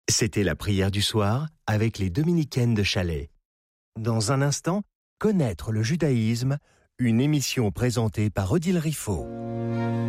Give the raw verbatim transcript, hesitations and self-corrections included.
C'était la prière du soir avec les dominicaines de Chalais. Dans un instant, connaître le judaïsme, une émission présentée par Odile Riffaut.